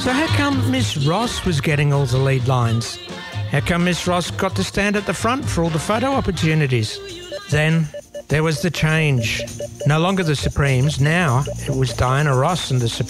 So how come Miss Ross was getting all the lead lines? How come Miss Ross got to stand at the front for all the photo opportunities? Then there was the change. No longer the Supremes, now it was Diana Ross and the Supremes.